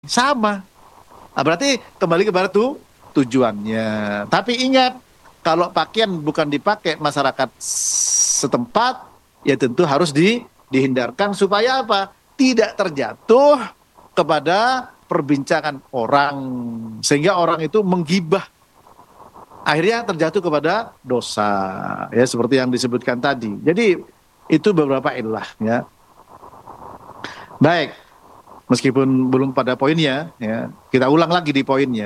Sama. Nah, berarti kembali kepada tujuannya. Tapi ingat, kalau pakaian bukan dipakai masyarakat setempat, ya tentu harus dihindarkan supaya apa? Tidak terjatuh kepada perbincangan orang, sehingga orang itu menggibah, akhirnya terjatuh kepada dosa, ya seperti yang disebutkan tadi. Jadi itu beberapa ilah, ya. Baik, meskipun belum pada poinnya, ya kita ulang lagi di poinnya.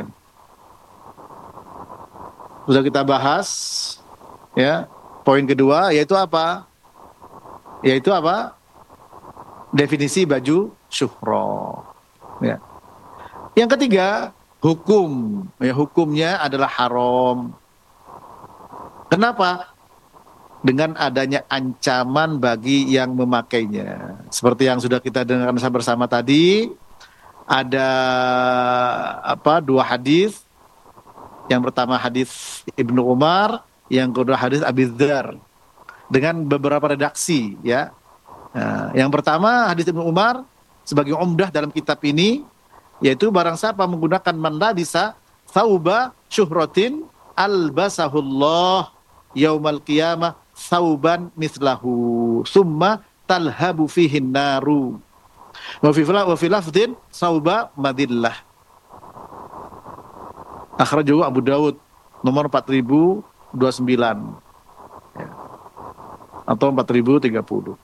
Sudah kita bahas, ya. Poin kedua yaitu apa? Yaitu apa? Definisi baju syuhro. Ya. Yang ketiga, hukum. Ya, hukumnya adalah haram. Kenapa? Dengan adanya ancaman bagi yang memakainya. Seperti yang sudah kita dengarkan bersama tadi, ada dua hadis. Yang pertama hadis Ibnu Umar, yang kedua hadis Abi Dzar, dengan beberapa redaksi, ya. Nah, yang pertama hadis Ibnu Umar sebagai umdah dalam kitab ini, yaitu barang siapa menggunakan man labisa thauba syuhratin albasahullah yaumal qiyamah thauban mislahu summa talhabu fihin naru wa fi lafdin thauba madillah. Akhrajahu Abu Dawud nomor 4029, ya, atau 4030.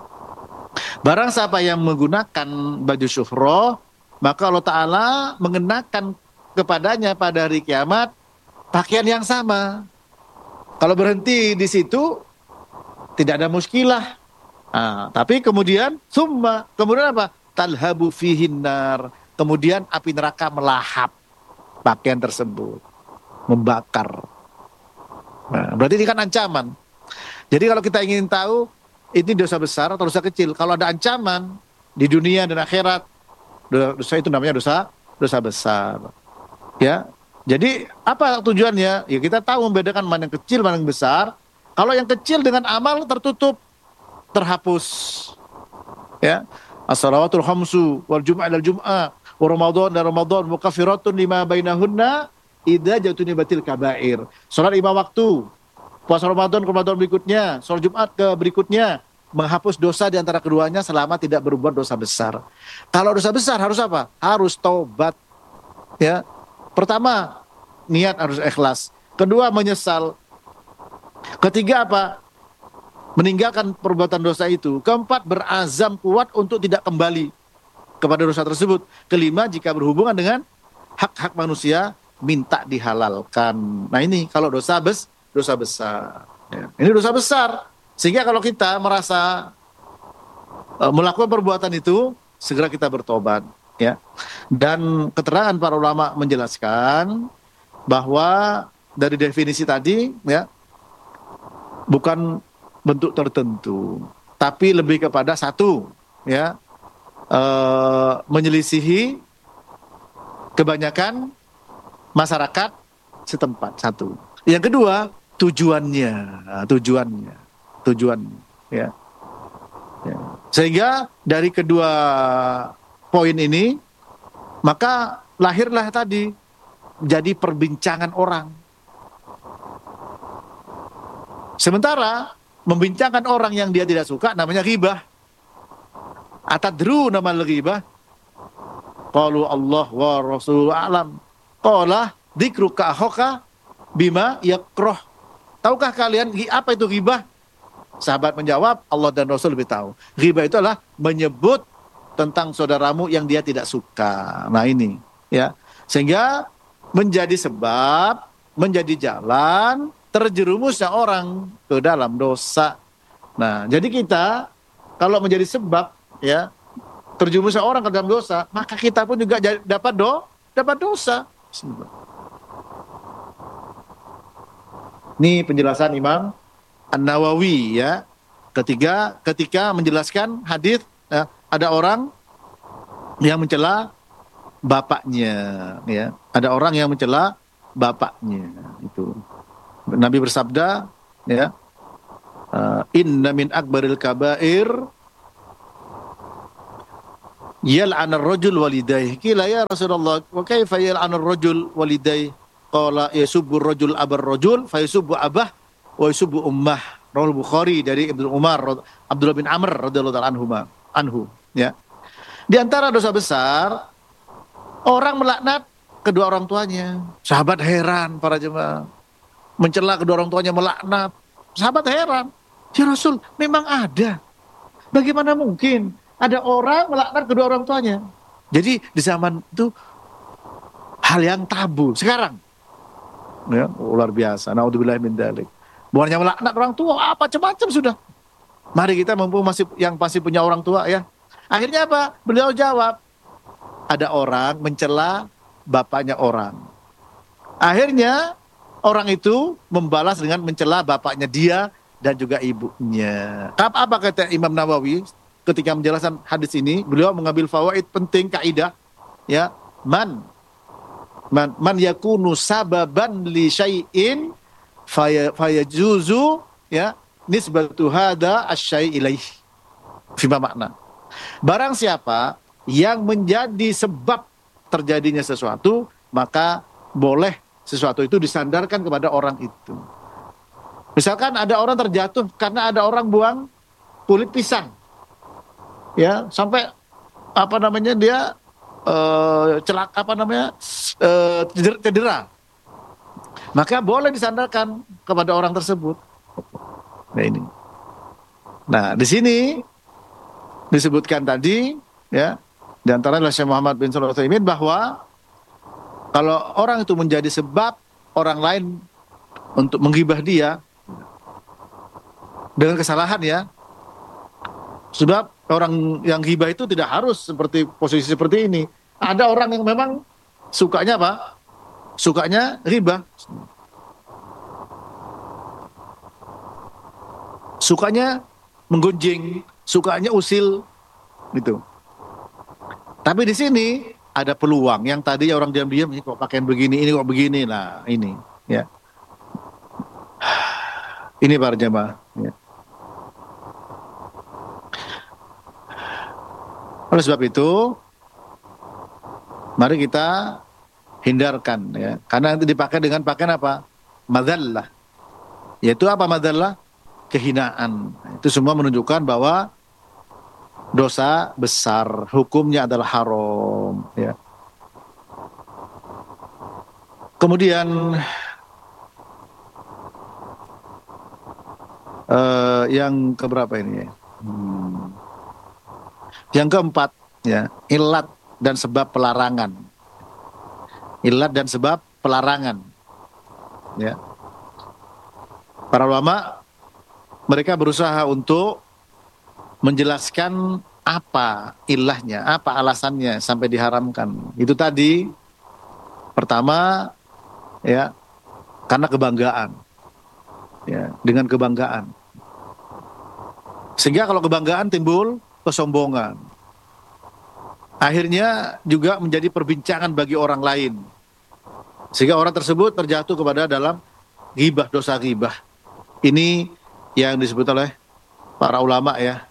Barang siapa yang menggunakan baju syuhro, maka Allah Ta'ala mengenakan kepadanya pada hari kiamat pakaian yang sama. Kalau berhenti di situ, tidak ada muskilah. Nah, tapi kemudian, kemudian apa? Talhabu fihin nar. Kemudian api neraka melahap pakaian tersebut, membakar. Nah, berarti ini kan ancaman. Jadi kalau kita ingin tahu ini dosa besar atau dosa kecil, kalau ada ancaman di dunia dan akhirat, dosa itu namanya dosa besar. Ya. Jadi apa tujuannya? Ya kita tahu membedakan mana yang kecil, mana yang besar. Kalau yang kecil dengan amal tertutup, terhapus. Ya. As-salawatul khamsu wal jum'ah wal jum'ah wa Ramadan dan Ramadan mukaffiratun lima bainahunna idza jatunibatil kabair. Salat 5 waktu, puasa Ramadan ke Ramadan berikutnya, salat Jumat ke berikutnya, menghapus dosa di antara keduanya selama tidak berbuat dosa besar. Kalau dosa besar harus apa? Harus taubat. Ya. Pertama, niat harus ikhlas. Kedua, menyesal. Ketiga apa? Meninggalkan perbuatan dosa itu. Keempat, berazam kuat untuk tidak kembali kepada dosa tersebut. Kelima, jika berhubungan dengan hak-hak manusia, minta dihalalkan. Nah ini kalau dosa besar. Ya. Ini dosa besar. Sehingga kalau kita merasa melakukan perbuatan itu, segera kita bertobat. Ya. Dan keterangan para ulama menjelaskan bahwa dari definisi tadi, ya, bukan bentuk tertentu, tapi lebih kepada satu, ya, menyelisihi kebanyakan masyarakat setempat, satu. Yang kedua, tujuannya, ya. Ya. Sehingga dari kedua poin ini, maka lahirlah tadi jadi perbincangan orang. Sementara membincangkan orang yang dia tidak suka namanya ghibah. Atadru nama ghibah? Qalu Allah wa Rasul a'lam. Qala dzikruka akhaka bima yakrah. Tahukah kalian apa itu ghibah? Sahabat menjawab, Allah dan Rasul lebih tahu. Ghibah itu adalah menyebut tentang saudaramu yang dia tidak suka. Nah ini, ya. Sehingga menjadi sebab, menjadi jalan terjerumusnya orang ke dalam dosa. Nah, jadi kita kalau menjadi sebab, ya, terjerumusnya orang ke dalam dosa, maka kita pun juga dapat dosa. Ini penjelasan Imam An-Nawawi, ya. Ketika menjelaskan hadis, ya, ada orang yang mencela bapaknya, ya. Ada orang yang mencela bapaknya itu. Nabi bersabda, ya, inna min akbaril kabair yal'an ar-rajul walidayh. Qila ya Rasulullah, wa kaifa yal'an ar-rajul walidayh? Qala yasubbu ar-rajul abar rajul fa yasubbu abah wa yasubbu ummah. Rawal Bukhari dari Ibnu Umar, Abdullah bin Amr radhiyallahu ta'ala anhu, ya. Di antara dosa besar orang melaknat kedua orang tuanya. Sahabat heran, para jemaah, mencela kedua orang tuanya, melaknat. Sahabat heran, ya Rasul, memang ada. Bagaimana mungkin ada orang melaknat kedua orang tuanya? Jadi di zaman itu hal yang tabu. Sekarang, ya, luar biasa. Naudzubillah min dzalik. Bukannya melaknat orang tua, apa macam-macam sudah. Mari kita mumpung masih punya orang tua, ya. Akhirnya apa? Beliau jawab, ada orang mencela bapaknya orang. Akhirnya orang itu membalas dengan mencela bapaknya dia dan juga ibunya. Apa kata Imam Nawawi ketika menjelaskan hadis ini? Beliau mengambil fawaid penting, kaidah, ya. Man yakunu sababan li syai'in fayajuzu, ya, nisbatu hada asy-syai' ilaih. Fima makna. Barang siapa yang menjadi sebab terjadinya sesuatu, maka boleh sesuatu itu disandarkan kepada orang itu. Misalkan ada orang terjatuh karena ada orang buang kulit pisang, ya, sampai dia cedera, maka boleh disandarkan kepada orang tersebut. Nah ini. Nah di sini disebutkan tadi, ya, di antara Syekh Muhammad bin Shalih Al-Utsaimin bahwa kalau orang itu menjadi sebab orang lain untuk menggibah dia dengan kesalahan, ya, sebab orang yang gibah itu tidak harus seperti posisi seperti ini. Ada orang yang memang sukanya apa? Sukanya ghibah, sukanya menggunjing, sukanya usil, gitu. Tapi di sini ada peluang yang tadi orang diam-diam, ini kok pakaian begini, ini kok begini, nah ini, ya. Ini para jemaah, ya. Oleh sebab itu, mari kita hindarkan, ya, karena nanti dipakai dengan pakaian apa? Madzallah. Yaitu apa madzallah? Kehinaan. Itu semua menunjukkan bahwa dosa besar, hukumnya adalah haram, ya. Kemudian yang keberapa ini, ya? Yang keempat, ya, ilat dan sebab pelarangan. Ilat dan sebab pelarangan, ya. Para ulama mereka berusaha untuk menjelaskan apa ilahnya, apa alasannya sampai diharamkan. Itu tadi pertama, ya, karena kebanggaan, ya, dengan kebanggaan. Sehingga kalau kebanggaan timbul kesombongan. Akhirnya juga menjadi perbincangan bagi orang lain. Sehingga orang tersebut terjatuh kepada dalam ghibah, dosa ghibah. Ini yang disebut oleh para ulama, ya,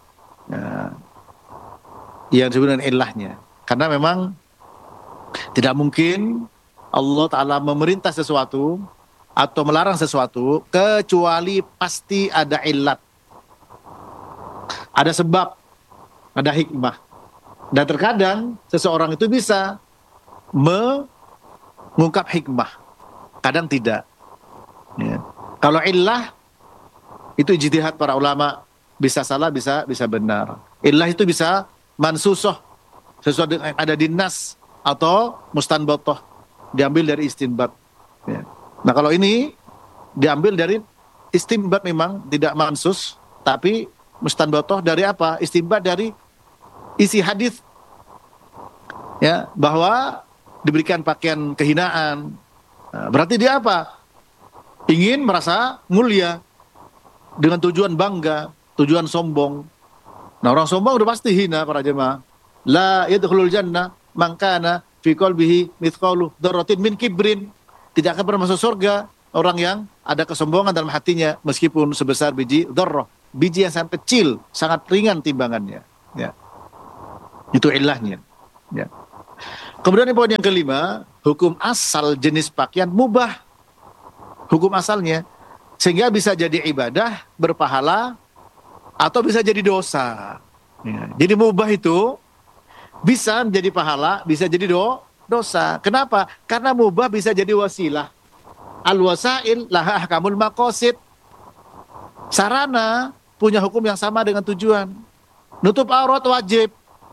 yang disebut dengan ilahnya. Karena memang tidak mungkin Allah Ta'ala memerintah sesuatu atau melarang sesuatu kecuali pasti ada ilat, ada sebab, ada hikmah. Dan terkadang seseorang itu bisa mengungkap hikmah, kadang tidak, ya. Kalau illah itu ijtihad para ulama, bisa salah, bisa benar. Illah itu bisa mansusoh, sesuatu yang ada di nas, atau mustanbatoh, diambil dari istinbat, ya. Nah kalau ini diambil dari istinbat, memang tidak mansus, tapi mustanbatoh dari apa? Istinbat dari isi hadis, ya, bahwa diberikan pakaian kehinaan. Nah, berarti dia apa? Ingin merasa mulia dengan tujuan bangga, tujuan sombong. Nah orang sombong udah pasti hina, para jemaah. La yadkhulul jannah man kana fi qalbihi mithqalu dzarratin min kibrin. Tidak akan pernah masuk surga orang yang ada kesombongan dalam hatinya meskipun sebesar biji dzarrah, biji yang sangat kecil, sangat ringan timbangannya, ya. Itu ilahnya. Ya. Kemudian poin yang kelima, hukum asal jenis pakaian mubah. Hukum asalnya. Sehingga bisa jadi ibadah, berpahala, atau bisa jadi dosa. Ya. Jadi mubah itu bisa menjadi pahala, bisa jadi dosa. Kenapa? Karena mubah bisa jadi wasilah. Al-wasail laha ahkamul maqasid. Sarana punya hukum yang sama dengan tujuan. Nutup aurat wajib.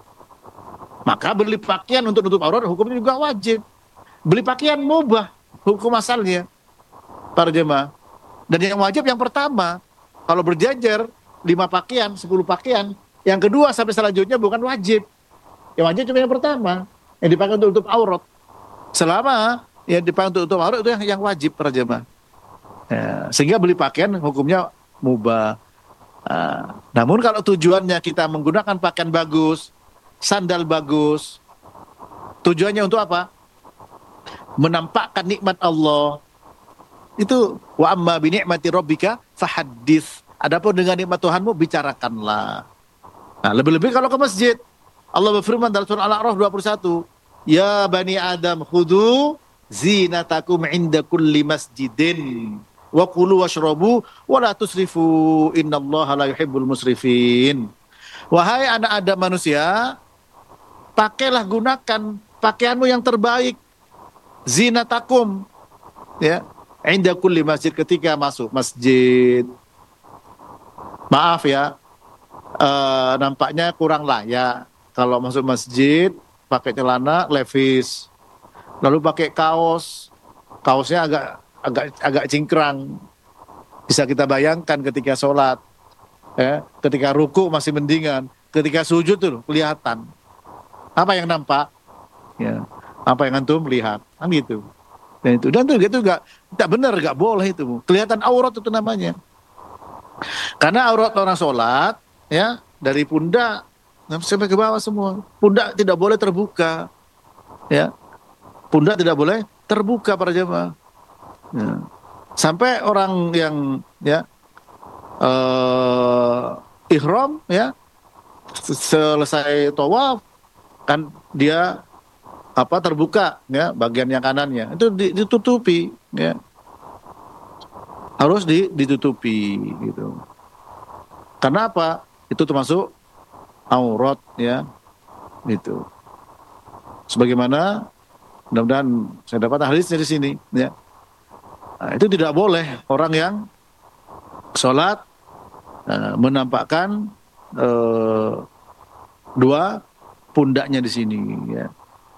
Maka beli pakaian untuk nutup aurat hukumnya juga wajib. Beli pakaian mubah, hukum asalnya. Para jemaah. Dan yang wajib yang pertama, kalau berjajar 5 pakaian, 10 pakaian, yang kedua sampai selanjutnya bukan wajib. Yang wajib cuma yang pertama, yang dipakai untuk tutup aurat. Selama yang dipakai untuk tutup aurat itu yang wajib para jemaah. Ya, sehingga beli pakaian hukumnya mubah. Namun kalau tujuannya kita menggunakan pakaian bagus, sandal bagus, tujuannya untuk apa? Menampakkan nikmat Allah. Itu wa amma bi ni'mati rabbika fahaddits. Adapun dengan nikmat Tuhanmu bicarakanlah. Nah, lebih-lebih kalau ke masjid. Allah berfirman dalam surah Al-A'raf 21, "Ya bani Adam khudhu zinatakum 'inda kulli masjidin wa kulu washrabu wa la tusrifu innallaha la yuhibbul musrifin." Wahai anak Adam manusia, pakailah, gunakan pakaianmu yang terbaik. Zinatakum, ya. Inda kulli masjid, ketika masuk masjid. Maaf ya, nampaknya kurang layak kalau masuk masjid pakai celana levis, lalu pakai kaosnya agak cingkrang. Bisa kita bayangkan ketika sholat, ya, ketika ruku masih mendingan, ketika sujud tuh kelihatan. Apa yang nampak? Ya, apa yang antum lihat? Kan gitu. Dan itu nggak benar, nggak boleh itu. Kelihatan aurat itu namanya. Karena aurat orang sholat, ya, dari pundak sampai ke bawah semua. Pundak tidak boleh terbuka, ya. Pundak tidak boleh terbuka para jemaah. Ya. Sampai orang yang ihram, ya, selesai tawaf kan dia terbuka, ya, bagian yang kanannya itu ditutupi, ya, harus ditutupi gitu. Karena apa? Itu termasuk aurat, ya, itu. Sebagaimana mudah-mudahan saya dapat hadisnya di sini, ya. Nah, itu tidak boleh orang yang sholat menampakkan dua pundaknya di sini, ya.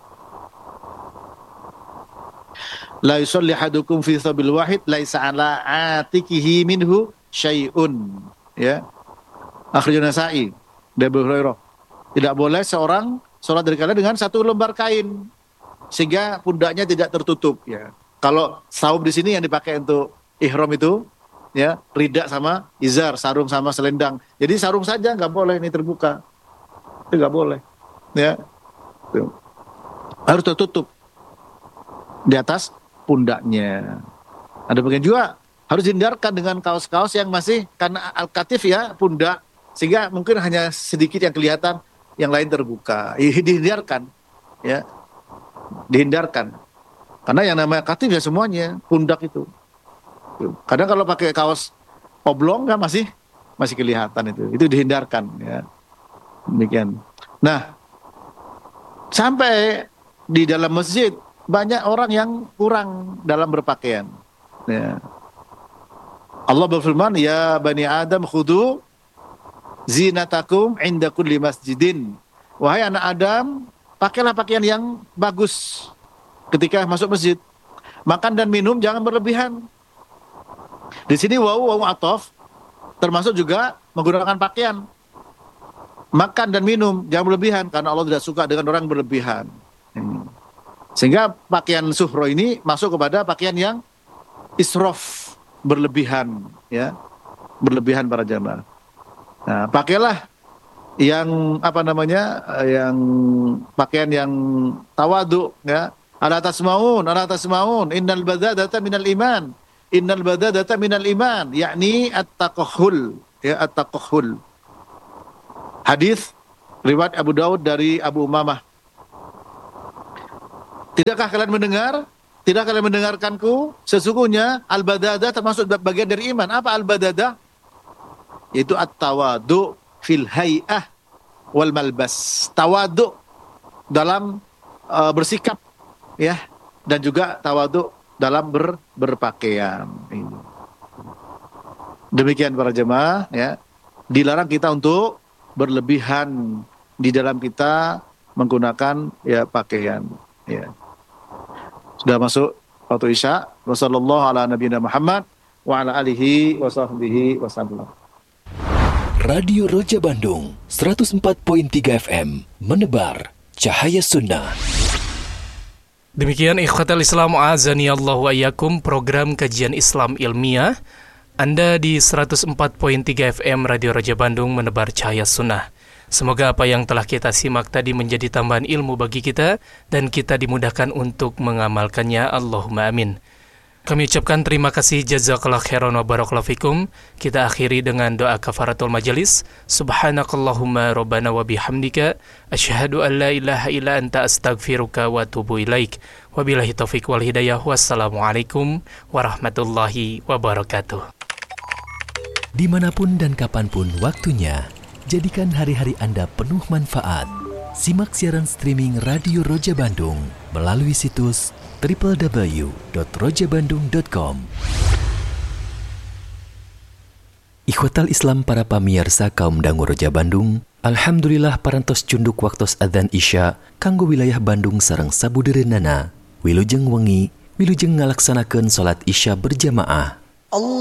La yusalli hadukum fi sabil wahid laisa ala atikihi minhu syai'un, ya. Akhirnya Nasa'i dari Abu Hurairah. Tidak boleh seorang sholat dari kalian dengan satu lembar kain sehingga pundaknya tidak tertutup, ya. Kalau saum di sini yang dipakai untuk ihram itu, ya, rida sama izar, sarung sama selendang. Jadi sarung saja nggak boleh ini terbuka, itu nggak boleh, ya. Tuh. Harus tertutup di atas pundaknya. Ada bagian juga harus dihindarkan dengan kaos-kaos yang masih karena al-katif, ya, pundak, sehingga mungkin hanya sedikit yang kelihatan, yang lain terbuka. Dihindarkan, ya, dihindarkan. Karena yang namanya katif ya semuanya pundak itu. Kadang kalau pakai kaos oblong kan masih kelihatan itu dihindarkan, ya. Demikian. Nah, sampai di dalam masjid banyak orang yang kurang dalam berpakaian, ya. Allah berfirman, "Ya bani Adam khudhu zinatakum 'inda kulli masjidin." Wahai anak Adam, pakailah pakaian yang bagus ketika masuk masjid. Makan dan minum jangan berlebihan. Di sini wawu ataf, termasuk juga menggunakan pakaian. Makan dan minum jangan berlebihan, karena Allah tidak suka dengan orang berlebihan. Sehingga pakaian suhro ini masuk kepada pakaian yang israf, berlebihan, ya, berlebihan para jamaah. Nah, pakailah yang yang pakaian yang tawadu, ya. Ala tasmaun, innal badadata minal iman. Innal badadata minal iman, yakni at-taqahhul, ya, at-taqahhul. Hadis Riwayat Abu Daud dari Abu Umamah. Tidakkah kalian mendengarkanku? Sesungguhnya al-badadah termasuk bagian dari iman. Apa al-badadah? Yaitu at-tawadu fil hay'ah wal malbas. Tawadu dalam bersikap, ya, dan juga tawadu dalam berpakaian. Demikian para jemaah, ya. Dilarang kita untuk berlebihan di dalam kita menggunakan, ya, pakaian, ya. Sudah masuk waktu Isya. Wassallallahu ala nabiyina Muhammad wa ala alihi wa sahbihi wasallam. Radio Roja Bandung 104.3 FM menebar cahaya sunnah. Demikian ikhwatal Islam azani Allahu ayyakum, program kajian Islam ilmiah Anda di 104.3 FM Radio Roja Bandung menebar cahaya sunnah. Semoga apa yang telah kita simak tadi menjadi tambahan ilmu bagi kita dan kita dimudahkan untuk mengamalkannya. Allahumma amin. Kami ucapkan terima kasih, jazakallahu khairan wa barakallahu fikum. Kita akhiri dengan doa kafaratul majelis. Subhanakallahumma rabbana wa bihamdika asyhadu an la ilaha illa anta astaghfiruka wa atubu ilaik. Wabillahi taufik wal hidayah. Wassalamualaikum warahmatullahi wabarakatuh. Dimanapun dan kapanpun waktunya, jadikan hari-hari Anda penuh manfaat. Simak siaran streaming Radio Roja Bandung melalui situs www.rojabandung.com. Ikhwatal Islam para pamirsa kaum dangu Roja Bandung, alhamdulillah parantos cunduk waktos adzan Isya kanggo wilayah Bandung sareng sabudereunana. Wilujeng wengi, wilujeng ngalaksanakeun salat Isya berjamaah.